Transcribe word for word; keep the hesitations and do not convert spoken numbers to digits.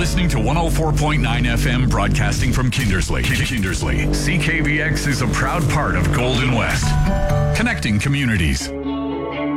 listening to one oh four point nine F M broadcasting from Kindersley. Kindersley. C K V X is a proud part of Golden West. Connecting communities.